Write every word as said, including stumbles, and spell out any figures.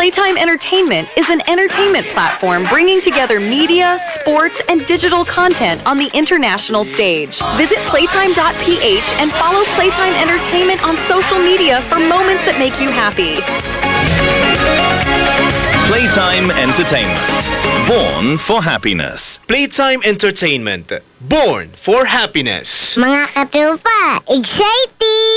Playtime Entertainment is an entertainment platform bringing together media, sports, and digital content on the international stage. Visit playtime dot p h and follow Playtime Entertainment on social media for moments that make you happy. Playtime Entertainment. Born for happiness. Playtime Entertainment. Born for happiness. Mga katropa, exciting!